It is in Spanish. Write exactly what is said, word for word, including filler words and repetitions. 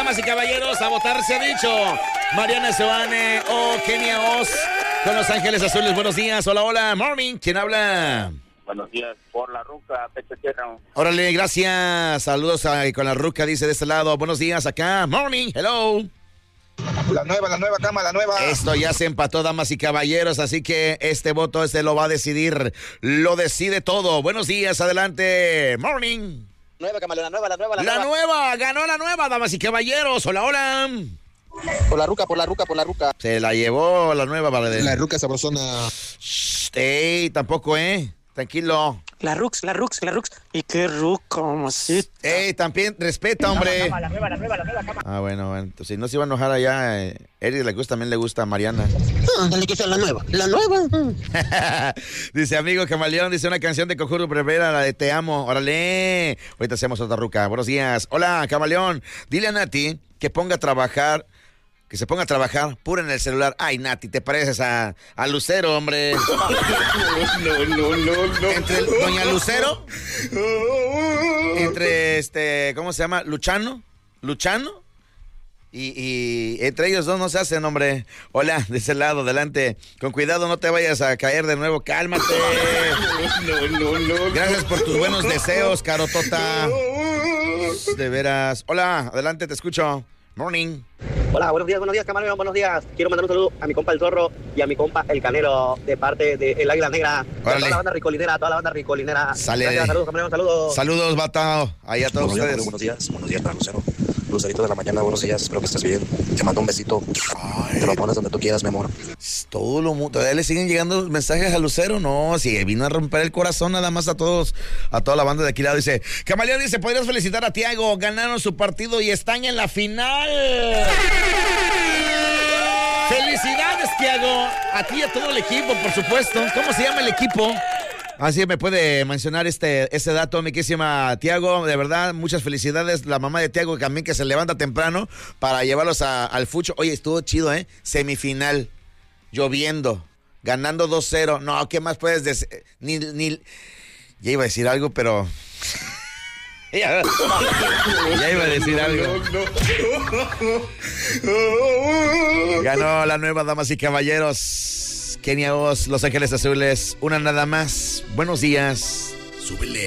damas y caballeros, a votar se ha dicho. Mariana Seoane o Kenia Oz con Los Ángeles Azules. Buenos días, hola, hola, morning. ¿Quién habla? Buenos días, por la ruca, Pecho Tierra. Órale, gracias. Saludos a, con la ruca, dice de este lado. Buenos días acá, morning, hello. La nueva, la nueva cama, la nueva. Esto ya se empató, damas y caballeros, así que este voto este lo va a decidir, lo decide todo. Buenos días, adelante, morning. Nueva cama, la nueva, la nueva, la, La nueva. nueva, ganó la nueva, damas y caballeros. Hola, hola. Por la ruca, por la ruca, por la ruca. Se la llevó la nueva, Valedel. La ruca sabrosona. Shh, ey, tampoco, ¿eh? Tranquilo. La Rux, la Rux, la Rux. Y qué ruco, mamacita. Ey, también, respeta, hombre. La nueva, la nueva, la nueva cama. Ah, bueno, bueno. Entonces, si no se iba a enojar allá, eh, Eric le gusta, también le gusta a Mariana. Ah, dale que sea la nueva, la nueva. Dice, amigo Camaleón, dice una canción de Conjuro Primera, la de Te Amo. Órale. Ahorita hacemos otra ruca. Buenos días. Hola, Camaleón. Dile a Nati que ponga a trabajar, que se ponga a trabajar pura en el celular. Ay, Nati, te pareces a, a Lucero, hombre. No, no, no, no. Entre el- Doña Lucero, entre este, ¿cómo se llama? Luchano, Luchano, y, y entre ellos dos no se hacen, hombre. Hola, de ese lado, adelante. Con cuidado, no te vayas a caer de nuevo, cálmate. No, no, no. Gracias por tus buenos deseos, Carotota. De veras. Hola, adelante, te escucho. Morning. Hola, buenos días, buenos días, camarero, buenos días. Quiero mandar un saludo a mi compa El Zorro y a mi compa El Canelo de parte de El Águila Negra. De Órale. toda la banda ricolinera, toda la banda ricolinera. Sale. Gracias, saludos, camarero, saludos. Saludos, Batao. Ahí a todos Buenos días, ustedes. buenos días, buenos días para Lucero. Lucerito de la mañana, buenos días, espero que estés bien. Te mando un besito. Te lo pones donde tú quieras, mi amor. Todo lo mu- todavía le siguen llegando mensajes a Lucero, no, si vino a romper el corazón nada más a todos, a toda la banda de aquí lado. Dice, Camaleón dice, podrías felicitar a Tiago, ganaron su partido y están en la final. Felicidades, Tiago, a ti y a todo el equipo, por supuesto. ¿Cómo se llama el equipo? Así me puede mencionar este, este dato, mi querísima Tiago. De verdad, muchas felicidades. La mamá de Tiago también, que se levanta temprano para llevarlos a- al fucho. Oye, estuvo chido, ¿eh? Semifinal, lloviendo, ganando dos cero. No, ¿qué más puedes decir? Ni, ni... Ya iba a decir algo, pero... ya, ya iba a decir algo. Ganó la nueva, damas y caballeros. Kenia Oz, Los Ángeles Azules, una nada más. Buenos días. Súbele.